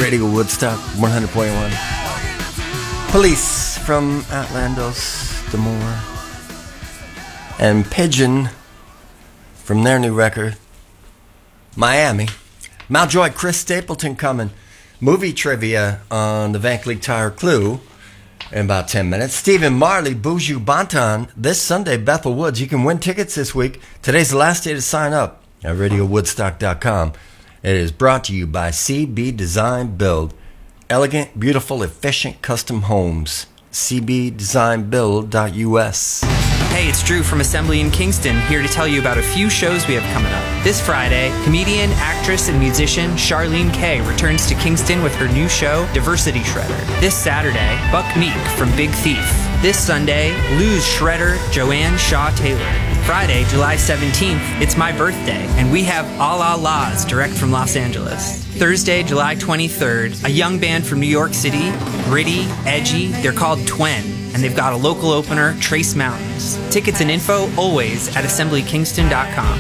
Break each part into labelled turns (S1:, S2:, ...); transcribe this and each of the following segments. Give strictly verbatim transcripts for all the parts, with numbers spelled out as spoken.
S1: Radio Woodstock, one hundred point one. Police from Atlantos, Des Moines. And Pigeon from their new record, Miami. Mountjoy, Chris Stapleton coming. Movie trivia on the Van Cleek Tire Clue in about ten minutes. Stephen Marley, Buju Banton, this Sunday, Bethel Woods. You can win tickets this week. Today's the last day to sign up at radio woodstock dot com. It is brought to you by C B Design Build. Elegant, beautiful, efficient custom homes. c b design build dot u s.
S2: Hey, it's Drew from Assembly in Kingston, here to tell you about a few shows we have coming up. This Friday, comedian, actress, and musician Charlene Kay returns to Kingston with her new show, Diversity Shredder. This Saturday, Buck Meek from Big Thief. This Sunday, Lou's Shredder, Joanne Shaw Taylor. Friday, July seventeenth, it's my birthday, and we have A La La's direct from Los Angeles. Thursday, July twenty-third, a young band from New York City, gritty, edgy, they're called Twen, and they've got a local opener, Trace Mountains. Tickets and info always at assembly kingston dot com.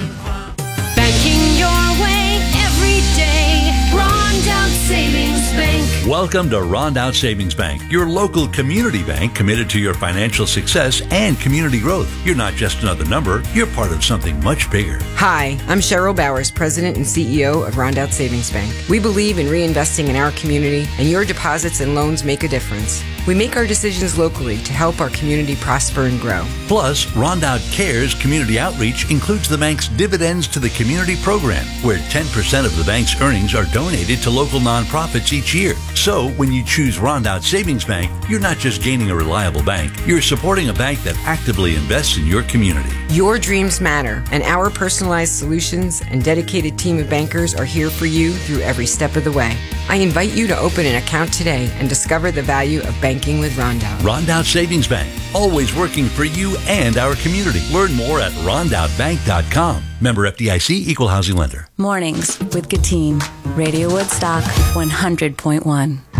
S3: Banking your way every day, Rondout Savings Bank.
S4: Welcome to Rondout Savings Bank, your local community bank committed to your financial success and community growth. You're not just another number, you're part of something much bigger.
S5: Hi, I'm Cheryl Bowers, President and C E O of Rondout Savings Bank. We believe in reinvesting in our community, and your deposits and loans make a difference. We make our decisions locally to help our community prosper and grow.
S4: Plus, Rondout Cares community outreach includes the bank's Dividends to the Community program, where ten percent of the bank's earnings are donated to local nonprofits each year. So, when you choose Rondout Savings Bank, you're not just gaining a reliable bank, you're supporting a bank that actively invests in your community.
S5: Your dreams matter, and our personalized solutions and dedicated team of bankers are here for you through every step of the way. I invite you to open an account today and discover the value of banking with Rondout.
S4: Rondout Savings Bank, always working for you and our community. Learn more at rondout bank dot com. Member F D I C, Equal Housing Lender.
S6: Mornings with Gatine. Radio Woodstock, one hundred point one.